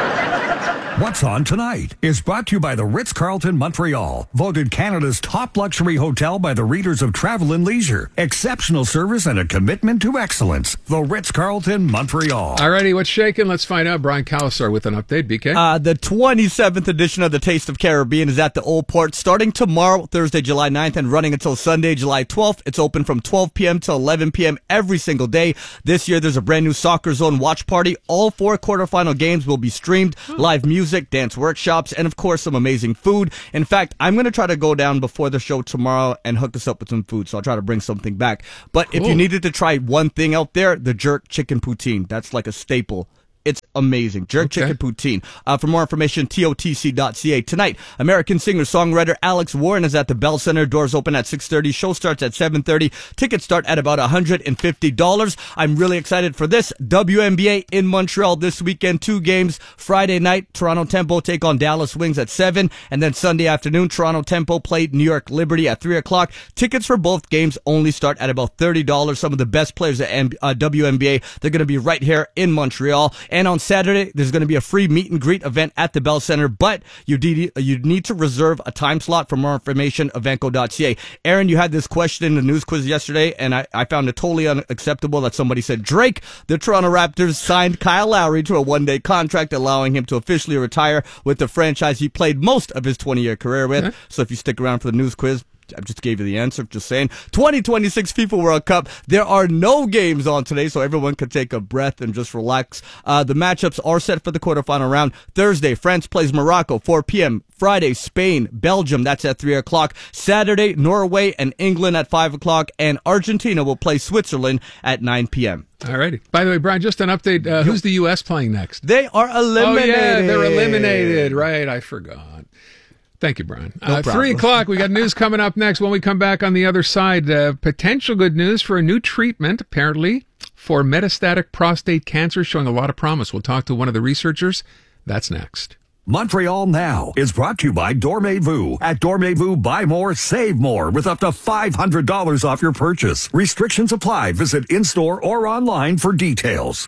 What's On Tonight is brought to you by the Ritz-Carlton Montreal, voted Canada's top luxury hotel by the readers of Travel and Leisure. Exceptional service and a commitment to excellence. The Ritz-Carlton Montreal. Alrighty, what's shaking? Let's find out. Brian Calasar with an update. B K? Uh, the twenty-seventh edition of the Taste of Caribbean is at the Old Port starting tomorrow, Thursday, July ninth, and running until Sunday, July twelfth. It's open from twelve p.m. to eleven p.m. every single day. This year, there's a brand new Soccer Zone watch party. All four quarterfinal games will be streamed, live music, dance workshops, and of course some amazing food. In fact, I'm going to try to go down before the show tomorrow and hook us up with some food, so I'll try to bring something back. But cool. If you needed to try one thing out there, the jerk chicken poutine. That's like a staple. It's amazing. Jerk okay. chicken poutine. Uh, for more information, T O T C dot C A. Tonight, American singer-songwriter Alex Warren is at the Bell Center. Doors open at six thirty. Show starts at seven thirty. Tickets start at about one hundred fifty dollars. I'm really excited for this. W N B A in Montreal this weekend. Two games. Friday night, Toronto Tempo take on Dallas Wings at seven. And then Sunday afternoon, Toronto Tempo play New York Liberty at three o'clock. Tickets for both games only start at about thirty dollars. Some of the best players at uh, W N B A, they're going to be right here in Montreal. And on Saturday, there's going to be a free meet and greet event at the Bell Center, but you need, you need to reserve a time slot. For more information, Evenco dot C A. Aaron, you had this question in the news quiz yesterday, and I, I found it totally unacceptable that somebody said, Drake, the Toronto Raptors signed Kyle Lowry to a one-day contract, allowing him to officially retire with the franchise he played most of his twenty-year career with. Okay. So if you stick around for the news quiz, I just gave you the answer, just saying. twenty twenty-six FIFA World Cup. There are no games on today, so everyone can take a breath and just relax. Uh, the matchups are set for the quarterfinal round. Thursday, France plays Morocco, four p.m. Friday, Spain, Belgium, that's at three o'clock. Saturday, Norway and England at five o'clock. And Argentina will play Switzerland at nine p.m. All righty. By the way, Brian, just an update. Uh, who's the U S playing next? They are eliminated. Oh, yeah, they're eliminated. Right, I forgot. Thank you, Brian. No uh, problem. Three o'clock, we got news coming up next. When we come back on the other side, uh, potential good news for a new treatment, apparently, for metastatic prostate cancer, showing a lot of promise. We'll talk to one of the researchers. That's next. Montreal Now is brought to you by Dormez-vous. At Dormez-vous, buy more, save more with up to five hundred dollars off your purchase. Restrictions apply. Visit in-store or online for details.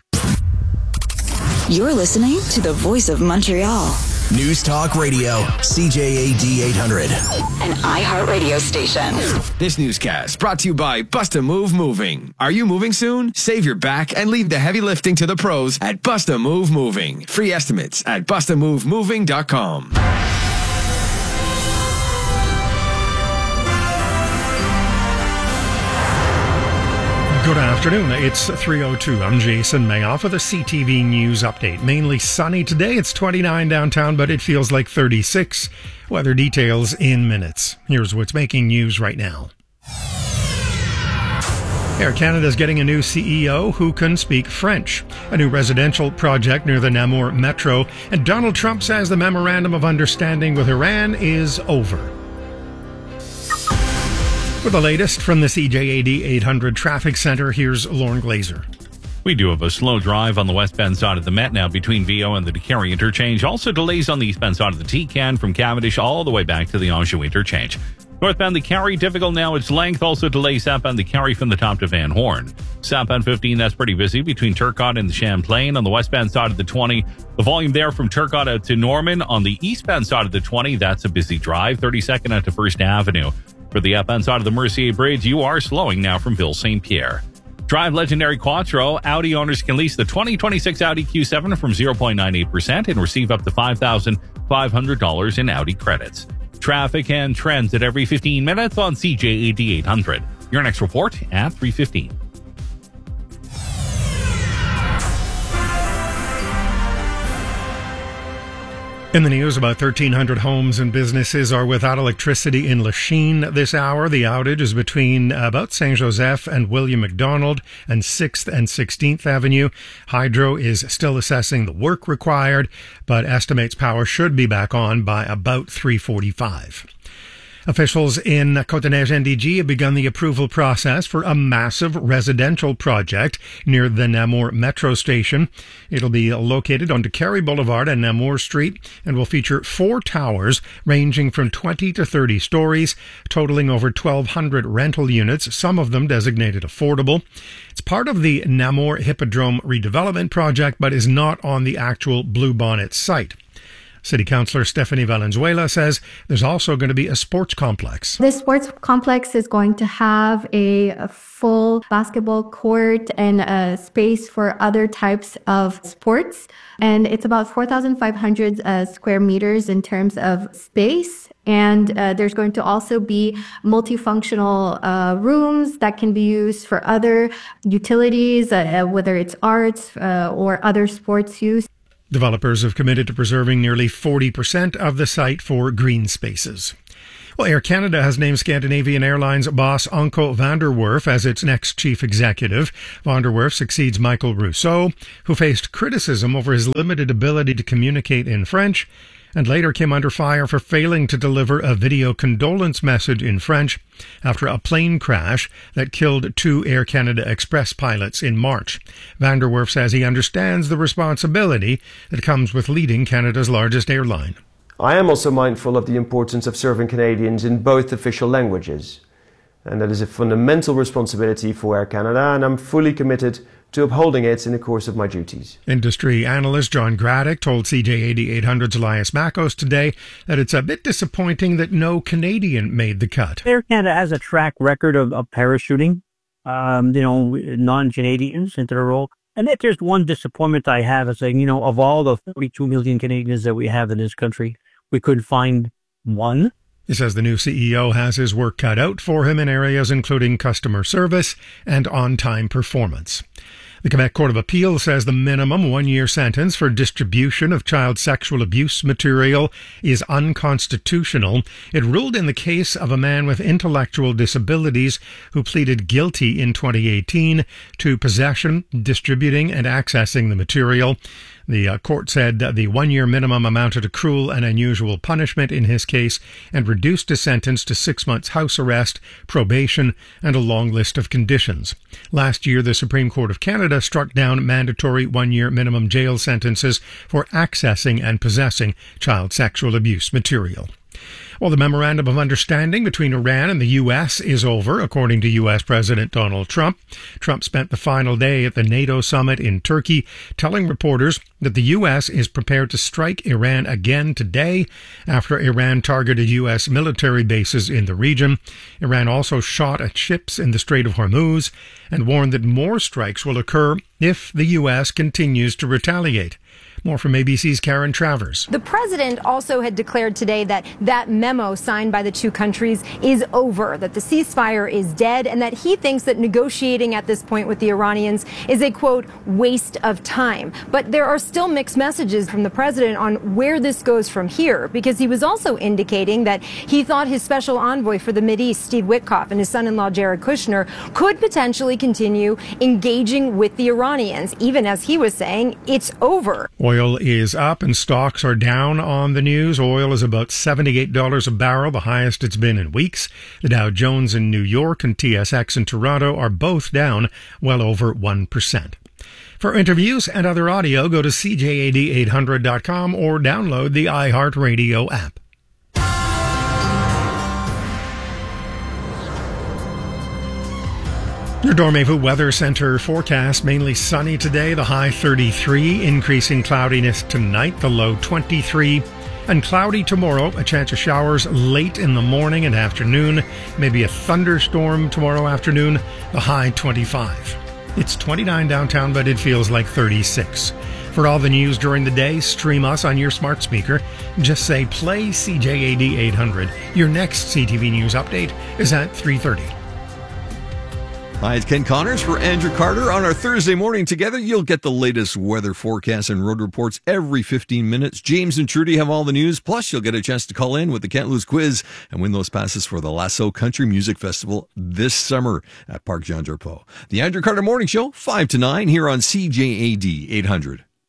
You're listening to the Voice of Montreal. News Talk Radio, C J A D eight hundred. An iHeartRadio station. This newscast brought to you by Bust a Move Moving. Are you moving soon? Save your back and leave the heavy lifting to the pros at Bust a Move Moving. Free estimates at bust a move moving dot com. Good afternoon. It's three oh two. I'm Jason Mayoff with a C T V News update. Mainly sunny today. It's twenty-nine downtown, but it feels like thirty-six. Weather details in minutes. Here's what's making news right now. Air Canada is getting a new C E O who can speak French. A new residential project near the Namur Metro. And Donald Trump says the memorandum of understanding with Iran is over. For the latest from the C J A D eight hundred Traffic Center, here's Lauren Glazer. We do have a slow drive on the westbound side of the Met now between V O and the DeCarry interchange. Also delays on the eastbound side of the T-Can from Cavendish all the way back to the Anjou interchange. Northbound the Carry, difficult now its length. Also delays southbound the Carry from the top to Van Horn. Southbound fifteen, that's pretty busy between Turcotte and the Champlain. On the westbound side of the twenty, the volume there from Turcotte out to Norman. On the eastbound side of the twenty, that's a busy drive. thirty-second out to First Avenue. For the upbound side of the Mercier Bridge, you are slowing now from Ville Saint Pierre. Drive legendary Quattro. Audi owners can lease the twenty twenty-six Audi Q seven from zero point nine eight percent and receive up to five thousand five hundred dollars in Audi credits. Traffic and trends at every fifteen minutes on C J A D eight hundred. Your next report at three fifteen. In the news, about thirteen hundred homes and businesses are without electricity in Lachine this hour. The outage is between about Saint Joseph and William McDonald and sixth and sixteenth Avenue. Hydro is still assessing the work required, but estimates power should be back on by about three forty-five. Officials in Côte-des-Neiges N D G have begun the approval process for a massive residential project near the Namur metro station. It'll be located on Carey Boulevard and Namur Street and will feature four towers ranging from twenty to thirty stories, totaling over twelve hundred rental units, some of them designated affordable. It's part of the Namur Hippodrome redevelopment project, but is not on the actual Bluebonnet site. City Councillor Stephanie Valenzuela says there's also going to be a sports complex. This sports complex is going to have a, a full basketball court and a space for other types of sports. And it's about four thousand five hundred uh, square meters in terms of space. And uh, there's going to also be multifunctional uh, rooms that can be used for other utilities, uh, whether it's arts uh, or other sports use. Developers have committed to preserving nearly forty percent of the site for green spaces. Well, Air Canada has named Scandinavian Airlines boss Anko van der Werf as its next chief executive. Van der Werf succeeds Michael Rousseau, who faced criticism over his limited ability to communicate in French, and later came under fire for failing to deliver a video condolence message in French after a plane crash that killed two Air Canada Express pilots in March. Van der Werf says he understands the responsibility that comes with leading Canada's largest airline. I am also mindful of the importance of serving Canadians in both official languages. And that is a fundamental responsibility for Air Canada, and I'm fully committed to upholding it in the course of my duties. Industry analyst John Graddick told C J A D eight hundred's Elias Makos today that it's a bit disappointing that no Canadian made the cut. Air Canada has a track record of, of parachuting, um, you know, non-Canadians into the role. And if there's one disappointment I have is saying, you know, of all the forty-two million Canadians that we have in this country, we couldn't find one. He says the new C E O has his work cut out for him in areas including customer service and on-time performance. The Quebec Court of Appeal says the minimum one-year sentence for distribution of child sexual abuse material is unconstitutional. It ruled in the case of a man with intellectual disabilities who pleaded guilty in twenty eighteen to possession, distributing, and accessing the material. The uh, court said that the one-year minimum amounted to cruel and unusual punishment in his case and reduced his sentence to six months house arrest, probation, and a long list of conditions. Last year, the Supreme Court of Canada struck down mandatory one-year minimum jail sentences for accessing and possessing child sexual abuse material. Well, the memorandum of understanding between Iran and the U S is over, according to U S President Donald Trump. Trump spent the final day at the NATO summit in Turkey, telling reporters that the U S is prepared to strike Iran again today after Iran targeted U S military bases in the region. Iran also shot at ships in the Strait of Hormuz and warned that more strikes will occur if the U S continues to retaliate. More from A B C's Karen Travers. The president also had declared today that that memo signed by the two countries is over, that the ceasefire is dead, and that he thinks that negotiating at this point with the Iranians is a, quote, waste of time. But there are still mixed messages from the president on where this goes from here, because he was also indicating that he thought his special envoy for the Mideast, Steve Witkoff, and his son-in-law, Jared Kushner, could potentially continue engaging with the Iranians, even as he was saying it's over. Oil is up and stocks are down on the news. Oil is about seventy-eight dollars a barrel, the highest it's been in weeks. The Dow Jones in New York and T S X in Toronto are both down well over one percent. For interviews and other audio, go to C J A D eight hundred dot com or download the iHeartRadio app. Your Dormevu Weather Center forecast, mainly sunny today, the high thirty-three, increasing cloudiness tonight, the low twenty-three, and cloudy tomorrow, a chance of showers late in the morning and afternoon, maybe a thunderstorm tomorrow afternoon, the high twenty-five. It's twenty-nine downtown, but it feels like thirty-six. For all the news during the day, stream us on your smart speaker. Just say, play C J A D eight hundred. Your next C T V News update is at three thirty. Hi, it's Ken Connors for Andrew Carter. On our Thursday morning together, you'll get the latest weather forecasts and road reports every fifteen minutes. James and Trudy have all the news. Plus, you'll get a chance to call in with the Can't Lose quiz and win those passes for the Lasso Country Music Festival this summer at Parc Jean Drapeau. The Andrew Carter Morning Show, five to nine, here on C J A D eight hundred.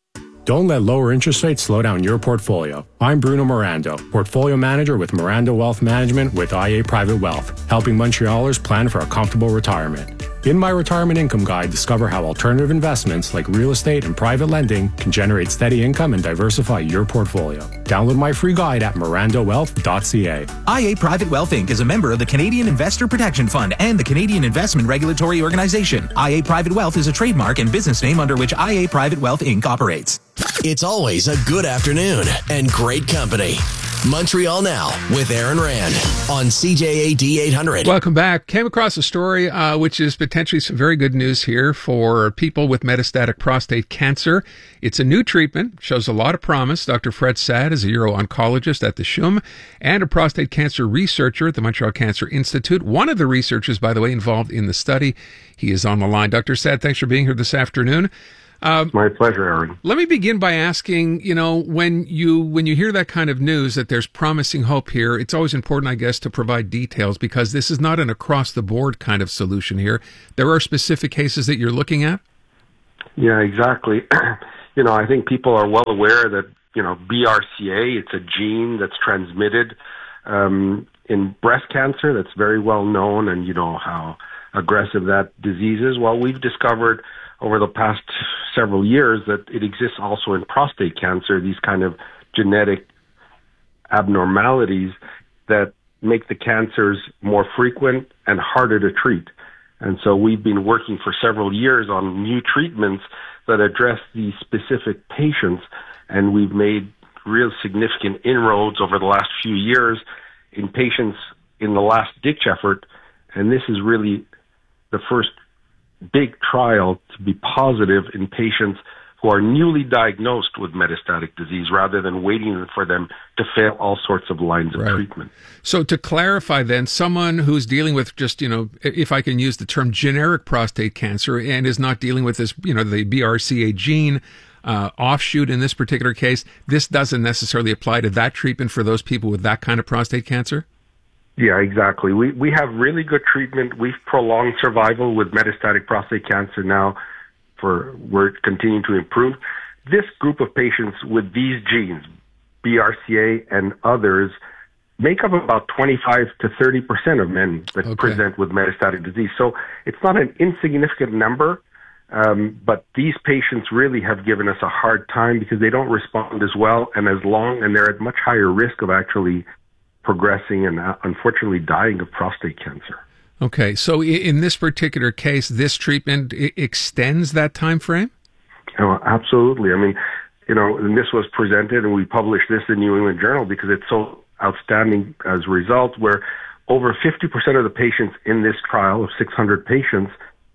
Don't let lower interest rates slow down your portfolio. I'm Bruno Mirando, Portfolio Manager with Mirando Wealth Management with I A Private Wealth, helping Montrealers plan for a comfortable retirement. In my Retirement Income Guide, discover how alternative investments like real estate and private lending can generate steady income and diversify your portfolio. Download my free guide at mirando wealth dot c a. I A Private Wealth Incorporated is a member of the Canadian Investor Protection Fund and the Canadian Investment Regulatory Organization. I A Private Wealth is a trademark and business name under which I A Private Wealth Incorporated operates. It's always a good afternoon and great company. Montreal Now with Aaron Rand on C J A D eight hundred. Welcome back. Came across a story uh, which is potentially some very good news here for people with metastatic prostate cancer. It's a new treatment, shows a lot of promise. Doctor Fred Sad is a uro-oncologist at the C H U M and a prostate cancer researcher at the Montreal Cancer Institute. One of the researchers, by the way, involved in the study. He is on the line. Doctor Sad, thanks for being here this afternoon. Um, My pleasure, Aaron. Let me begin by asking, you know, when you when you hear that kind of news that there's promising hope here, it's always important, I guess, to provide details because this is not an across-the-board kind of solution here. There are specific cases that you're looking at? Yeah, exactly. You know, I think people are well aware that, you know, B R C A, it's a gene that's transmitted um, in breast cancer that's very well known, and you know how aggressive that disease is. Well, we've discovered over the past several years that it exists also in prostate cancer, these kind of genetic abnormalities that make the cancers more frequent and harder to treat. And so we've been working for several years on new treatments that address these specific patients, and we've made real significant inroads over the last few years in patients in the last ditch effort, and this is really the first big trial to be positive in patients who are newly diagnosed with metastatic disease rather than waiting for them to fail all sorts of lines of Right. treatment. So to clarify then, someone who's dealing with just, you know, if I can use the term generic prostate cancer and is not dealing with this, you know, the B R C A gene uh, offshoot in this particular case, this doesn't necessarily apply to that treatment for those people with that kind of prostate cancer? Yeah, exactly. We we have really good treatment. We've prolonged survival with metastatic prostate cancer now. For we're continuing to improve. This group of patients with these genes, B R C A and others, make up about twenty-five to thirty percent of men that Okay. present with metastatic disease. So it's not an insignificant number, um, but these patients really have given us a hard time because they don't respond as well and as long, and they're at much higher risk of actually progressing and uh, unfortunately dying of prostate cancer. Okay, so i- in this particular case, this treatment I- extends that time frame? Oh, absolutely. I mean, you know, and this was presented and we published this in New England Journal because it's so outstanding as a result, where over fifty percent of the patients in this trial of six hundred patients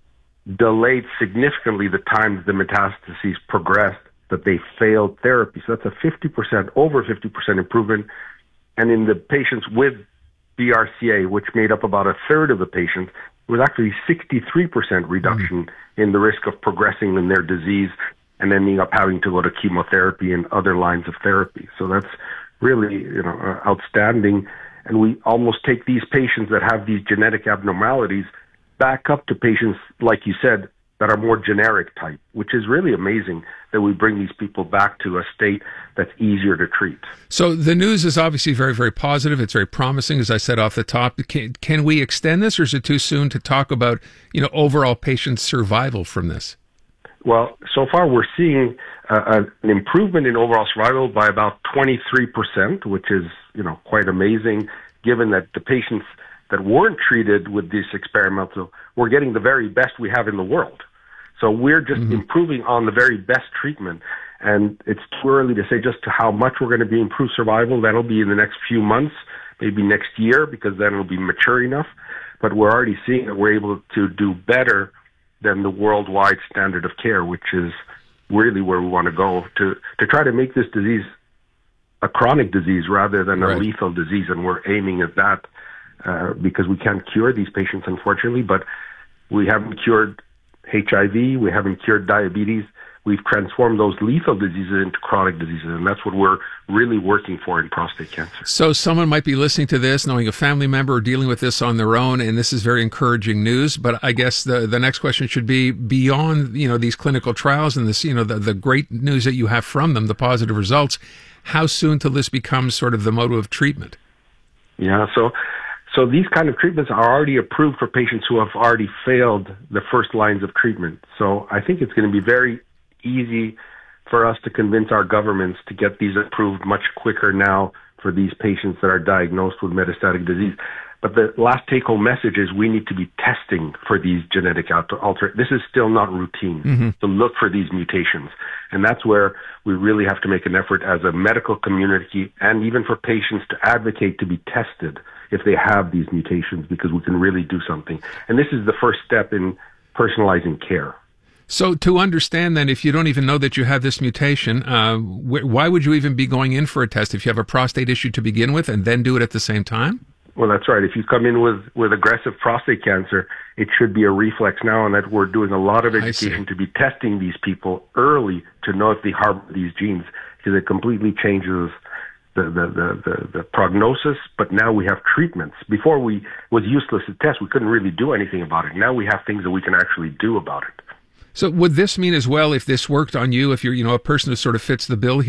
delayed significantly the time the metastases progressed, that they failed therapy. So that's a fifty percent, over fifty percent improvement. And in the patients with B R C A, which made up about a third of the patients, it was actually sixty-three percent reduction mm-hmm. in the risk of progressing in their disease and ending up having to go to chemotherapy and other lines of therapy. So that's really, you know, uh, outstanding. And we almost take these patients that have these genetic abnormalities back up to patients, like you said, that are more generic type, which is really amazing that we bring these people back to a state that's easier to treat. So the news is obviously very, very positive. It's very promising, as I said off the top. Can, can we extend this, or is it too soon to talk about, you know, overall patient survival from this? Well, so far we're seeing uh, an improvement in overall survival by about twenty-three percent, which is, you know, quite amazing, given that the patients that weren't treated with this experimental were getting the very best we have in the world. So we're just mm-hmm. improving on the very best treatment. And it's too early to say just how much we're going to be improved survival. That'll be in the next few months, maybe next year, because then it'll be mature enough. But we're already seeing that we're able to do better than the worldwide standard of care, which is really where we want to go to, to try to make this disease a chronic disease rather than a Right. lethal disease. And we're aiming at that uh, because we can't cure these patients, unfortunately, but we haven't cured H I V, we haven't cured diabetes, we've transformed those lethal diseases into chronic diseases, and that's what we're really working for in prostate cancer. So someone might be listening to this, knowing a family member or dealing with this on their own, and this is very encouraging news. But I guess the the next question should be, beyond, you know, these clinical trials and this, you know, the, the great news that you have from them, the positive results, how soon till this becomes sort of the mode of treatment? Yeah, so so these kind of treatments are already approved for patients who have already failed the first lines of treatment. So I think it's going to be very easy for us to convince our governments to get these approved much quicker now for these patients that are diagnosed with metastatic disease. But the last take-home message is we need to be testing for these genetic alter. alter- this is still not routine Mm-hmm. to look for these mutations. And that's where we really have to make an effort as a medical community and even for patients to advocate to be tested if they have these mutations, because we can really do something. And this is the first step in personalizing care. So to understand then, if you don't even know that you have this mutation, uh, wh- why would you even be going in for a test if you have a prostate issue to begin with and then do it at the same time? Well, that's right. If you come in with, with aggressive prostate cancer, it should be a reflex now, and that we're doing a lot of education to be testing these people early to know if they harbor these genes, because it completely changes the, the, the, the, the prognosis. But now we have treatments. Before we it was useless to test. We couldn't really do anything about it. Now we have things that we can actually do about it. So would this mean as well, if this worked on you, if you're, you know, a person who sort of fits the bill